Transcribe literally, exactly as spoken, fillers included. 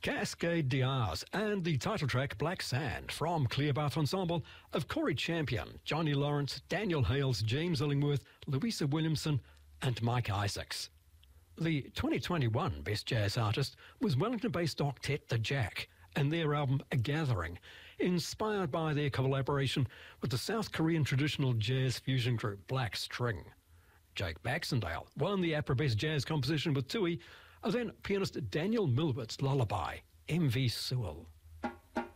Cascade Diaz and the title track Black Sand from Clearbath Ensemble of Corey Champion, Johnny Lawrence, Daniel Hales, James Illingworth, Louisa Williamson and Mike Isaacs. The twenty twenty-one Best Jazz Artist was Wellington-based octet The Jack and their album A Gathering, inspired by their collaboration with the South Korean traditional jazz fusion group Black String. Jake Baxendale won the APRA Best Jazz Composition with Tui, and then pianist Daniel Milbert's lullaby, M V Sewell.